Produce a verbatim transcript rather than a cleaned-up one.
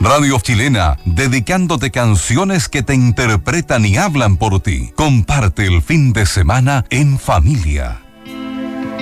Radio Chilena, dedicándote canciones que te interpretan y hablan por ti. Comparte el fin de semana en familia.